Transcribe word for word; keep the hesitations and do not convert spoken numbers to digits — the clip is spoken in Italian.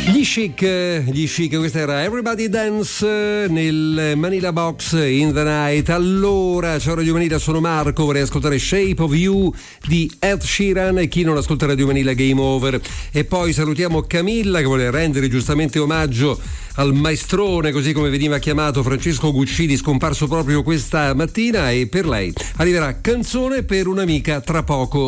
Gli Chic, gli Chic, questa era Everybody Dance nel Manila Box in the Night. Allora, ciao Radio Manila, sono Marco, vorrei ascoltare Shape of You di Ed Sheeran, e chi non ascolta Radio Manila Game Over. E poi salutiamo Camilla che vuole rendere giustamente omaggio al maestrone, così come veniva chiamato Francesco Guccini, scomparso proprio questa mattina, e per lei arriverà Canzone per un'amica tra poco.